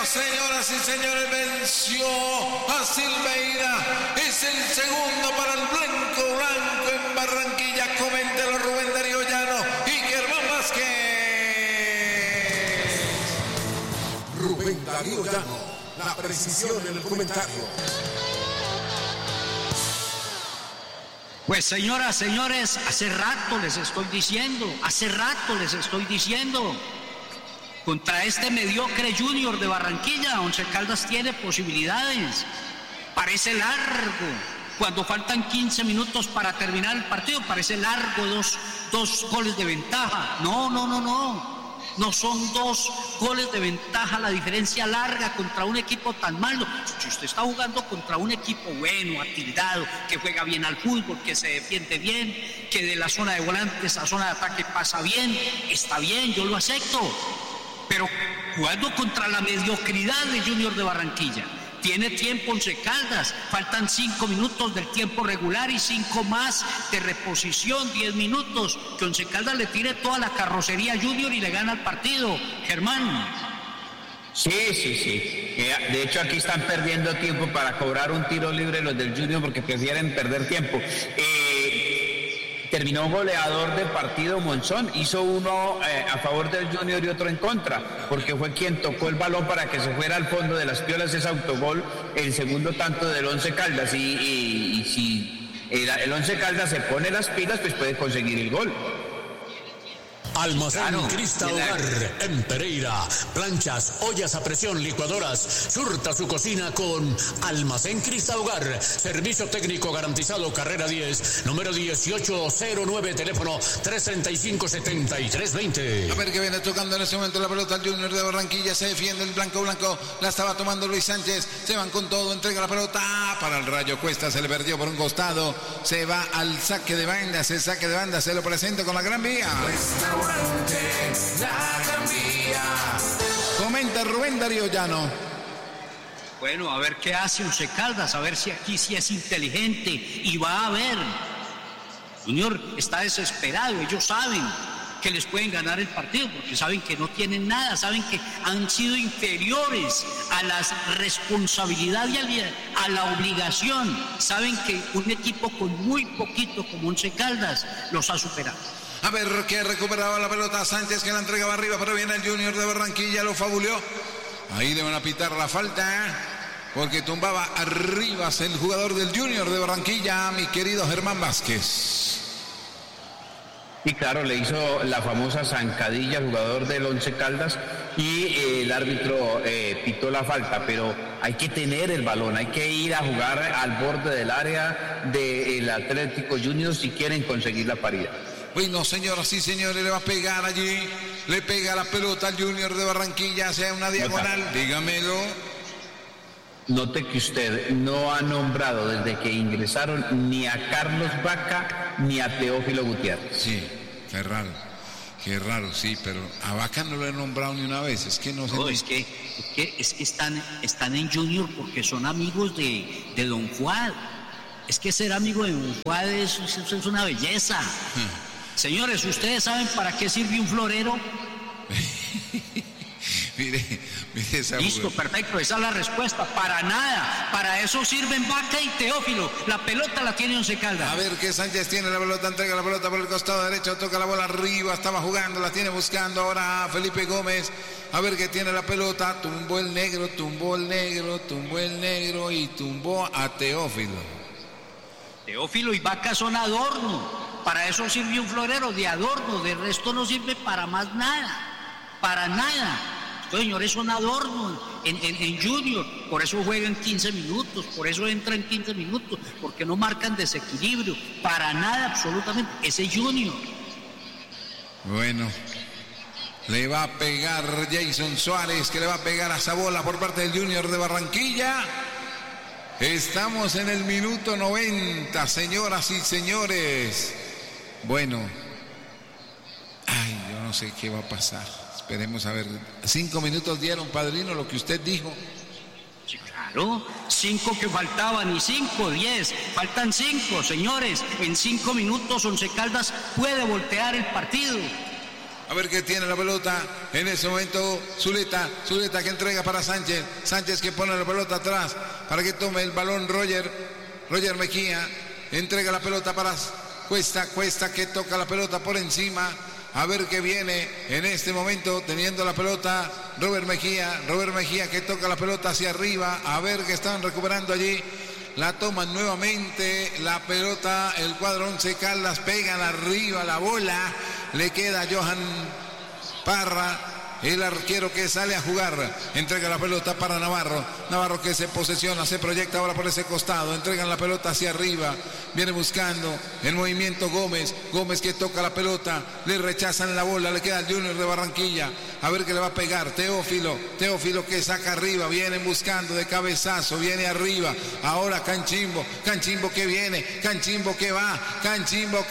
señoras y señores, venció a Silveira. Es el segundo para el blanco en Barranquilla. Coméntelo Rubén Darío Llano y Germán Vázquez. Rubén Darío Llano, la precisión en el comentario. Pues señoras, señores, hace rato les estoy diciendo, contra este mediocre Junior de Barranquilla, Once Caldas tiene posibilidades. Parece largo, cuando faltan 15 minutos para terminar el partido, parece largo, dos goles de ventaja. No son 2 goles de ventaja la diferencia larga contra un equipo tan malo. Si usted está jugando contra un equipo bueno, atildado, que juega bien al fútbol, que se defiende bien, que de la zona de volantes a zona de ataque pasa bien, está bien, yo lo acepto. Pero jugando contra la mediocridad de Junior de Barranquilla, tiene tiempo Once Caldas, faltan 5 minutos del tiempo regular y 5 más de reposición, 10 minutos, que Once Caldas le tire toda la carrocería a Junior y le gana el partido. Germán. Sí. De hecho, aquí están perdiendo tiempo para cobrar un tiro libre los del Junior porque prefieren perder tiempo. Terminó goleador del partido Monzón, hizo uno a favor del Junior y otro en contra, porque fue quien tocó el balón para que se fuera al fondo de las piolas, ese autogol, el segundo tanto del Once Caldas, y si el Once Caldas se pone las pilas, pues puede conseguir el gol. Almacén Crista Hogar en Pereira. Planchas, ollas a presión, licuadoras. Surta su cocina con Almacén Crista Hogar. Servicio técnico garantizado, carrera 10, número 1809, teléfono 335-7320. A ver que viene tocando en este momento la pelota al Junior de Barranquilla. Se defiende el blanco. La estaba tomando Luis Sánchez. Se van con todo, entrega la pelota para el Rayo Cuesta. Se le perdió por un costado. Se va al saque de banda. El saque de banda se lo presenta con la Gran Vía. La Gran Vía. Comenta Rubén Darío Llano. Bueno, a ver qué hace Once Caldas, a ver si aquí sí es inteligente y va a ver. Junior está desesperado, ellos saben que les pueden ganar el partido porque saben que no tienen nada, saben que han sido inferiores a la responsabilidad y a la obligación, saben que un equipo con muy poquito como Once Caldas los ha superado. A ver que recuperaba la pelota Sánchez, que la entregaba arriba, pero viene el Junior de Barranquilla, lo fabuleó. Ahí le van a pitar la falta, porque tumbaba arriba el jugador del Junior de Barranquilla, mi querido Germán Vázquez. Y claro, le hizo la famosa zancadilla al jugador del Once Caldas y el árbitro pitó la falta, pero hay que tener el balón, hay que ir a jugar al borde del área del Atlético Junior si quieren conseguir la paridad. Bueno, señoras y señores, le va a pegar allí, le pega la pelota al Junior de Barranquilla hacia una diagonal, dígamelo. Note que usted no ha nombrado desde que ingresaron ni a Carlos Vaca ni a Teófilo Gutiérrez. Sí, qué raro, sí, pero a Vaca no lo he nombrado ni una vez, es que no sé. No, es que están en Junior porque son amigos de Don Juan. Es que ser amigo de Don Juan es una belleza. Señores, ¿ustedes saben para qué sirve un florero? mire esa. Listo, perfecto, esa es la respuesta. Para nada, para eso sirven Vaca y Teófilo. La pelota la tiene Once Caldas. A ver que Sánchez tiene la pelota, entrega la pelota por el costado derecho, toca la bola arriba, estaba jugando, la tiene buscando ahora Felipe Gómez. A ver que tiene la pelota, tumbó el negro y tumbó a Teófilo. Teófilo y Vaca son adorno. Para eso sirve un florero, de adorno, de resto no sirve para más nada, para nada. Estos señores son adorno en Junior, por eso juegan 15 minutos, por eso entran 15 minutos, porque no marcan desequilibrio, para nada absolutamente, ese Junior. Bueno, le va a pegar Jason Suárez, que le va a pegar a Sabola por parte del Junior de Barranquilla. Estamos en el minuto 90, señoras y señores. Bueno, yo no sé qué va a pasar. Esperemos a ver. 5 minutos dieron, padrino, lo que usted dijo. Sí, claro, 5 que faltaban y 5, 10. Faltan 5, señores. En 5 minutos Once Caldas puede voltear el partido. A ver qué tiene la pelota. En ese momento Zuleta que entrega para Sánchez. Sánchez que pone la pelota atrás para que tome el balón Roger Mejía. Entrega la pelota para Cuesta que toca la pelota por encima. A ver qué viene en este momento teniendo la pelota Robert Mejía que toca la pelota hacia arriba. A ver qué están recuperando allí. La toman nuevamente la pelota, el cuadro Once Caldas, pegan arriba la bola, le queda Johan Parra, el arquero que sale a jugar, entrega la pelota para Navarro que se posesiona, se proyecta ahora por ese costado, entregan la pelota hacia arriba, viene buscando el movimiento Gómez que toca la pelota, le rechazan la bola, le queda el Junior de Barranquilla, a ver qué le va a pegar, Teófilo que saca arriba, vienen buscando de cabezazo, viene arriba, ahora Canchimbo que viene, Canchimbo que va, Canchimbo,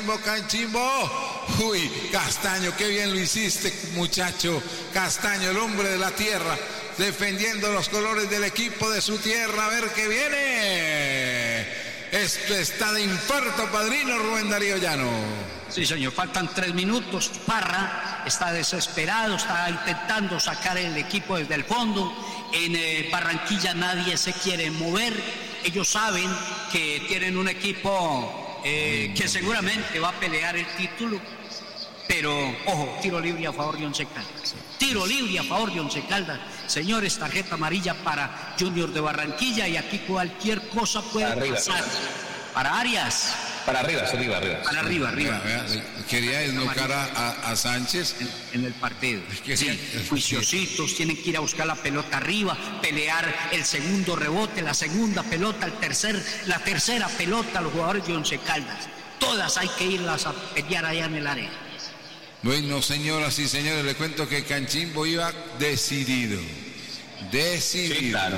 uy, Castaño, qué bien lo hiciste, muchacho, Castaño, el hombre de la tierra, defendiendo los colores del equipo de su tierra, a ver qué viene. Esto está de infarto, padrino Rubén Darío Llano. Sí, señor, faltan 3 minutos. Parra está desesperado, está intentando sacar el equipo desde el fondo. En Barranquilla nadie se quiere mover. Ellos saben que tienen un equipo que seguramente va a pelear el título. Pero, ojo, tiro libre a favor de Once Caldas. Tiro libre a favor de Once Caldas. Señores, tarjeta amarilla para Junior de Barranquilla y aquí cualquier cosa puede pasar. Para Arias. Para arriba. Para arriba. Quería desnucar a Sánchez en el partido. Sí, juiciositos, tienen que ir a buscar la pelota arriba, pelear el segundo rebote, la segunda pelota, la tercera pelota, los jugadores de Once Caldas. Todas hay que irlas a pelear allá en el área. Bueno, señoras y señores, le cuento que Canchimbo iba decidido. Sí, claro.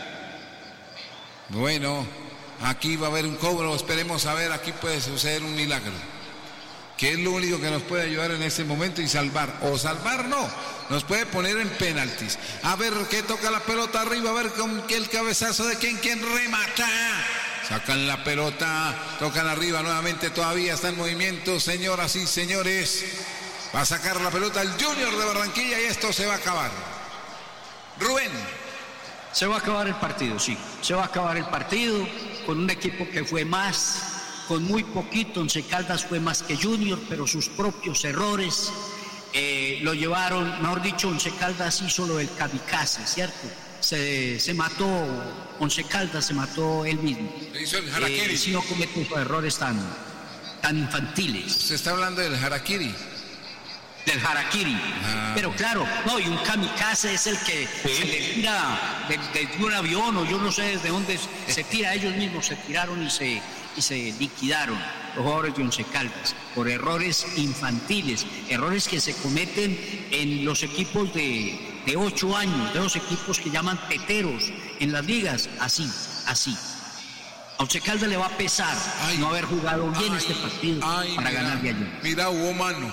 Bueno, aquí va a haber un cobro, esperemos a ver, aquí puede suceder un milagro. Que es lo único que nos puede ayudar en este momento y salvar. O salvar no, nos puede poner en penaltis. A ver qué toca la pelota arriba, a ver con qué el cabezazo de quién remata. Sacan la pelota, tocan arriba nuevamente, todavía está en movimiento, señoras y señores. Va a sacar la pelota el Junior de Barranquilla y esto se va a acabar. Rubén. Se va a acabar el partido, sí. Se va a acabar el partido con un equipo que fue más, con muy poquito. Once Caldas fue más que Junior, pero sus propios errores lo llevaron, mejor dicho, Once Caldas hizo lo del kamikaze, ¿cierto? Se mató, Once Caldas se mató él mismo. Hizo el harakiri. Si no comete errores tan infantiles. Se está hablando del harakiri. Del harakiri, pero claro, no, y un kamikaze es el que se le tira de un avión o yo no sé desde dónde se tira, ellos mismos se tiraron y se liquidaron los jugadores de Once Caldas por errores infantiles, errores que se cometen en los equipos de 8 años, de los equipos que llaman teteros en las ligas, así. A Once Caldas le va a pesar no haber jugado bien este partido para ganar de allí. Mira, hubo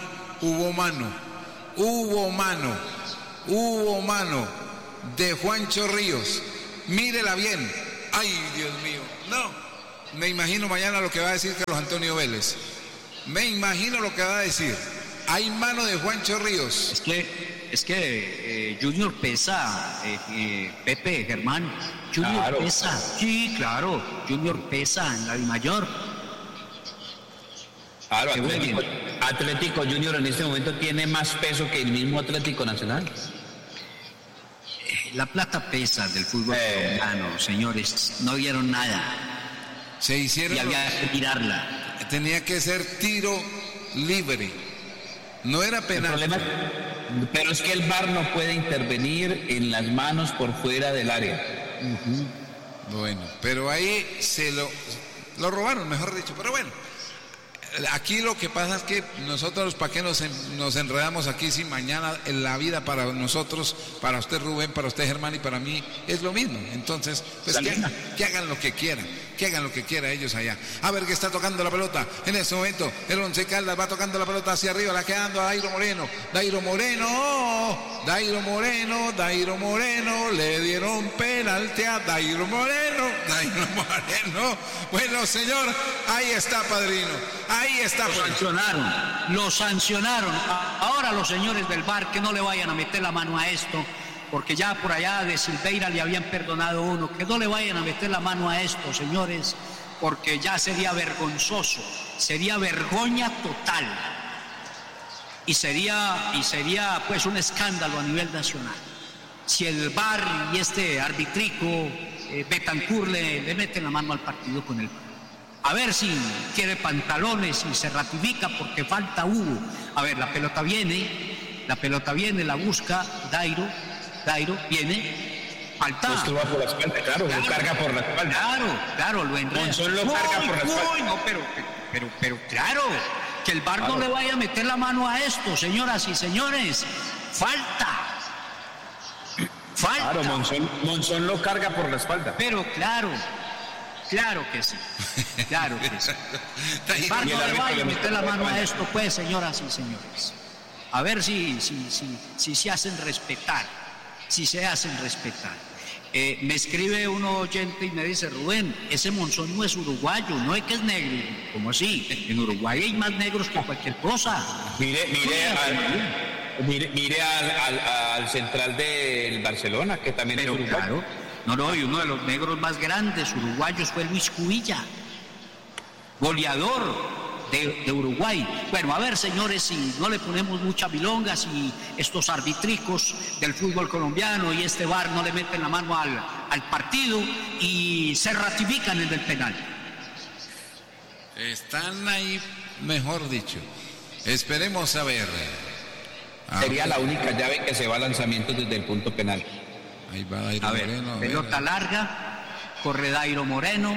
mano de Juancho Ríos. Mírela bien. Ay, Dios mío. No. Me imagino mañana lo que va a decir Carlos Antonio Vélez. Me imagino lo que va a decir. Hay mano de Juancho Ríos. Es que Junior pesa, Pepe, Germán. Junior pesa. Sí, claro. Junior pesa en la Dimayor. Claro, Atlético Junior en este momento tiene más peso que el mismo Atlético Nacional. La plata pesa del fútbol colombiano, señores, no dieron nada. Se hicieron. Y había que tirarla. Tenía que ser tiro libre. No era penal. Pero es que el VAR no puede intervenir en las manos por fuera del área. Bueno, pero ahí se lo robaron, mejor dicho. Pero bueno. Aquí lo que pasa es que nosotros, ¿para qué nos enredamos aquí si mañana en la vida para nosotros, para usted Rubén, para usted Germán y para mí es lo mismo? Entonces, pues que hagan lo que quieran, ellos allá. A ver que está tocando la pelota en este momento, el Once Caldas va tocando la pelota hacia arriba, la quedando a Dairo Moreno, le dieron penalti a Dairo Moreno. Bueno, señor, ahí está, padrino. Ahí está. Lo sancionaron. Ahora los señores del VAR que no le vayan a meter la mano a esto, porque ya por allá de Silveira le habían perdonado uno, que no le vayan a meter la mano a esto, señores, porque ya sería vergonzoso, sería vergüenza total y sería pues un escándalo a nivel nacional. Si el VAR y este arbitrico Betancur le meten la mano al partido con el VAR. A ver si quiere pantalones y se ratifica porque falta Hugo. A ver, la pelota viene, la busca Dairo viene, falta. Pues tú vas por la espalda, claro, lo carga por la espalda. Claro, lo enreda. Monzón lo carga por la espalda. No, pero claro, que el VAR no le vaya a meter la mano a esto, señoras y señores. Falta. Claro, Monzón lo carga por la espalda. Pero claro que sí. El VAR no le vaya a meter la mano a esto, pues, señoras y señores. A ver si se hacen respetar. Me escribe un oyente y me dice: Rubén, ese Monzón no es uruguayo, no es que es negro. ¿Cómo así? En Uruguay hay más negros que cualquier cosa. Mire al central del Barcelona, que también es uruguayo. Claro. No, y uno de los negros más grandes uruguayos fue Luis Cubilla, goleador de Uruguay. Bueno, a ver, señores, si no le ponemos mucha milonga, si estos arbitricos del fútbol colombiano y este VAR no le meten la mano al partido y se ratifican en el penal. Están ahí, mejor dicho. Esperemos a ver. Sería la única llave que se va a lanzamientos desde el punto penal. Ahí va Dairo Moreno. Pelota larga, corre Dairo Moreno.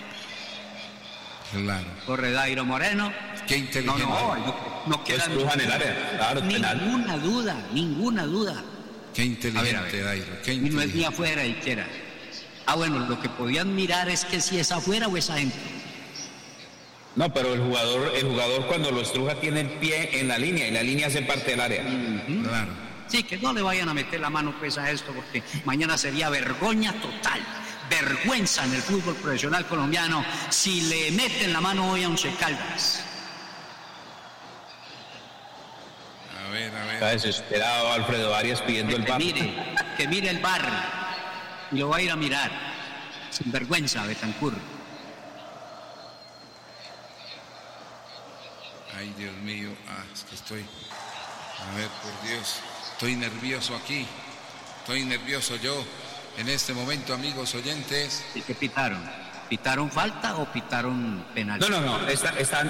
Claro. Corre Dairo Moreno. Qué inteligente. No queda en el área. Claro, ninguna duda. Qué inteligente, Dairo. Qué inteligente. Y no es ni afuera y quiera. Bueno, lo que podían mirar es que si es afuera o es adentro. No, pero el jugador cuando lo estruja tiene el pie en la línea y la línea hace parte del área. Claro. Sí, que no le vayan a meter la mano pues a esto, porque mañana sería vergüenza total, vergüenza en el fútbol profesional colombiano si le meten la mano hoy a Once Caldas. A ver. Está desesperado Alfredo Arias pidiendo el VAR. Que mire el VAR y lo va a ir a mirar. Sin vergüenza, Betancur. Ay, Dios mío, es que estoy... A ver, por Dios, estoy nervioso aquí. Estoy nervioso yo en este momento, amigos oyentes. ¿Y qué pitaron? ¿Pitaron falta o pitaron penal? No. Están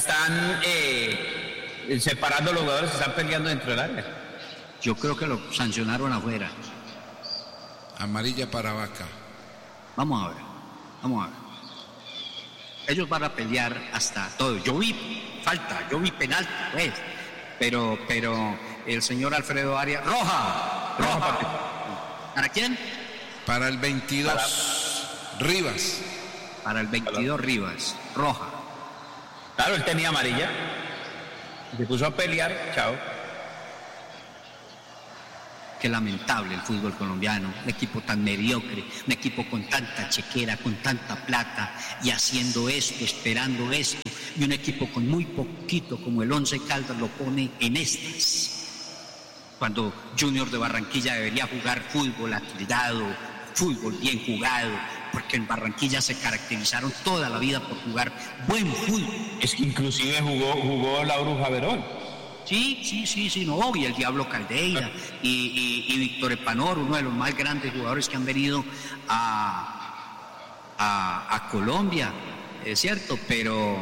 separando los jugadores, están peleando dentro del área. Yo creo que lo sancionaron afuera. Amarilla para Vaca. Vamos a ver. Ellos van a pelear hasta todo. Yo vi falta, yo vi penal, pues. Pero el señor Alfredo Arias... ¡Roja! ¿Para quién? Para el 22. Rivas. Para el 22 Rivas. Roja. Claro, él tenía amarilla. Se puso a pelear. Chao. Qué lamentable el fútbol colombiano, un equipo tan mediocre, un equipo con tanta chequera, con tanta plata y haciendo esto, esperando esto, y un equipo con muy poquito como el Once Caldas lo pone en estas. Cuando Junior de Barranquilla debería jugar fútbol atildado, fútbol bien jugado, porque en Barranquilla se caracterizaron toda la vida por jugar buen fútbol. Es que inclusive jugó la Bruja Verón. Sí, no, y el Diablo Caldeira y Víctor Epanor, uno de los más grandes jugadores que han venido a Colombia, es cierto, pero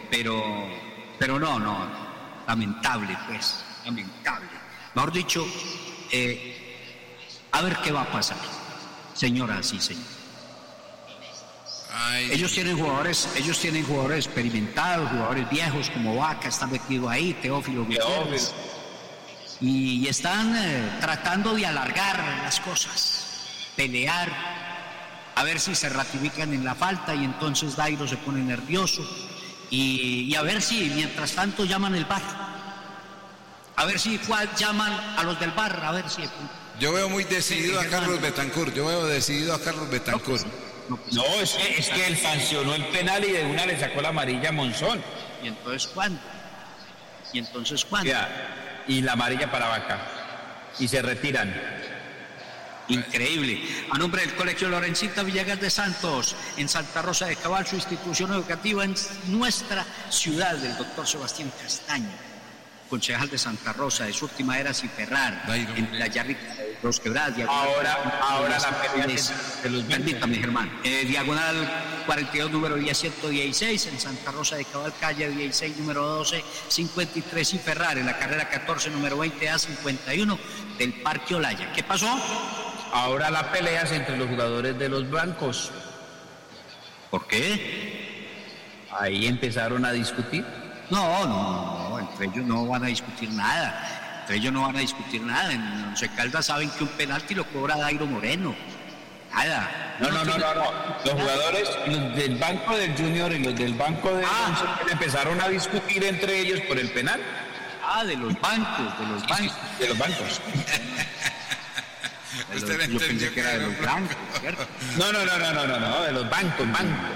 no, lamentable, pues, lamentable. Mejor dicho, a ver qué va a pasar, señoras y señores. Ellos tienen jugadores experimentados, jugadores viejos como Vaca, está metido ahí, Teófilo Gutiérrez, y están tratando de alargar las cosas, pelear, a ver si se ratifican en la falta y entonces Dairo se pone nervioso y a ver si mientras tanto llaman el VAR, a ver si llaman a los del VAR, a ver si... Yo veo muy decidido a Carlos Betancur, No, es que él sancionó el penal y de una le sacó la amarilla a Monzón. ¿Y entonces cuándo? Ya, y la amarilla para Vaca. Y se retiran. Increíble. A nombre del Colegio Lorencita Villegas de Santos, en Santa Rosa de Cabal, su institución educativa en nuestra ciudad, del doctor Sebastián Castaño, concejal de Santa Rosa, de Última Eras y Ferrar, en Playa Rica de Los Quebradas. Ahora la pelea de los Permítame, Germán. Diagonal 42, número 116, en Santa Rosa de Cabal, calle 16, número 1253 y Ferrar, en la carrera 14, número 20A51 del Parque Olaya. ¿Qué pasó? Ahora la pelea es entre los jugadores de los blancos. ¿Por qué? Ahí empezaron a discutir. No, entre ellos no van a discutir nada. En Once Caldas saben que un penalti lo cobra Dairo Moreno. Nada. No. Los jugadores, los del banco del Junior y los del banco de Once empezaron a discutir entre ellos por el penal. De los bancos. De los bancos. Yo pensé que era de los blancos, ¿cierto? No, de los bancos.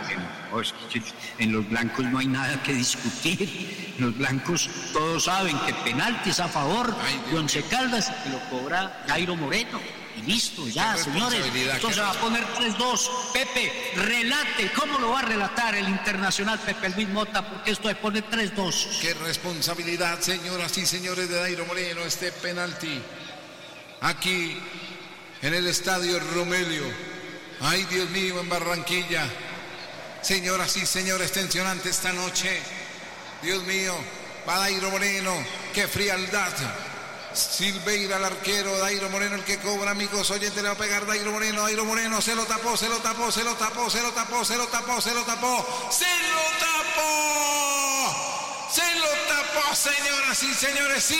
En los blancos no hay nada que discutir. Los blancos todos saben que penalti es a favor de Once Caldas y que lo cobra Dairo Moreno. Y listo, ya, señores. Entonces va a poner 3-2. Pepe, relate. ¿Cómo lo va a relatar el internacional Pepe Luis Mota? Porque esto se pone 3-2. Qué responsabilidad, señoras y señores, de Dairo Moreno, este penalti. Aquí, en el estadio Romelio. Ay, Dios mío, en Barranquilla. Señoras y señores, tensionante esta noche. Dios mío, va Dairo Moreno. Qué frialdad. Silveira, el arquero, Dairo Moreno, el que cobra, amigos oyentes, le va a pegar Dairo Moreno, se lo tapó, señoras y señores,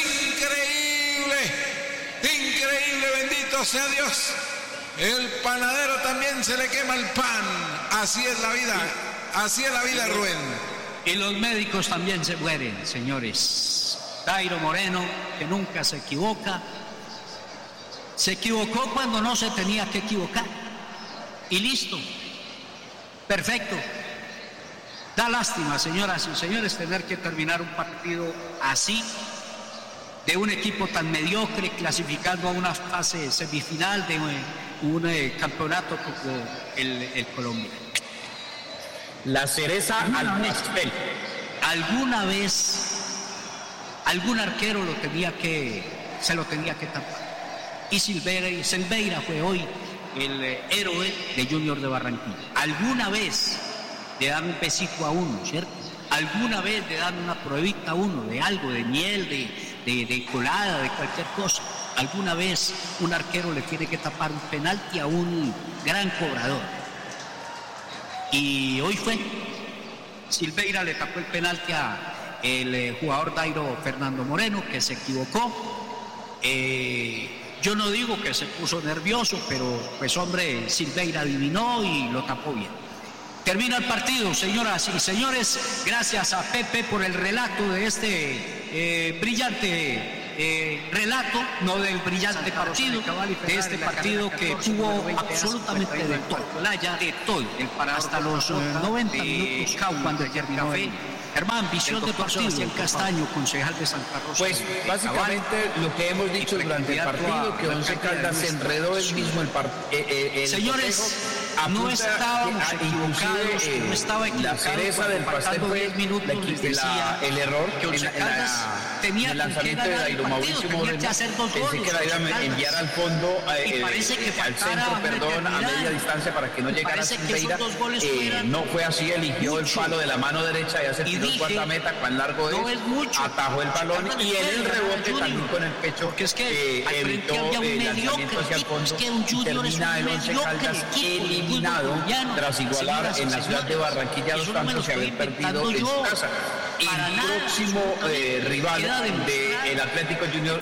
increíble, bendito sea Dios. El panadero también se le quema el pan, así es la vida, Rubén. Y los médicos también se mueren, señores. Dairo Moreno, que nunca se equivoca, se equivocó cuando no se tenía que equivocar. Y listo. Perfecto. Da lástima, señoras y señores, tener que terminar un partido así, de un equipo tan mediocre, clasificando a una fase semifinal de un campeonato como el Colombia. La cereza al pastel. Alguna vez algún arquero se lo tenía que tapar. Y Silveira fue hoy el héroe de Junior de Barranquilla. Alguna vez le dan un besito a uno, ¿cierto? Alguna vez le dan una pruebita a uno de algo, de miel, de colada, de cualquier cosa. Alguna vez un arquero le tiene que tapar un penalti a un gran cobrador. Y hoy fue. Silveira le tapó el penalti a el jugador Dairo Fernando Moreno, que se equivocó. Yo no digo que se puso nervioso, pero pues hombre, Silveira adivinó y lo tapó bien. Termina el partido, señoras y señores. Gracias a Pepe por el relato de este brillante relato, no del brillante partido, de este partido que tuvo absolutamente de todo, hasta los 90 minutos cuando terminó. Germán, visión de partido. Sebastián Castaño, concejal de Santa Rosa. Pues básicamente lo que hemos dicho durante el partido, que Once Caldas se enredó él mismo el partido. Señores, no estábamos equivocados, no estaba equivocado. La cereza del pastel fue el error que Once Caldas tenía el lanzamiento de Dairo Mauricio Moreno. Pensé que la iba a enviar al fondo, al centro, a media distancia para que no llegara a Silveira. No fue así, eligió el palo de la mano derecha y hace el cuarta meta, cuán largo es, atajó el balón y en el rebote también con el pecho, porque es que evitó el lanzamiento hacia el fondo y termina el Once Caldas eliminado tras igualar en la ciudad de Barranquilla 2 tantos y haber perdido en su casa. El próximo rival del Atlético Junior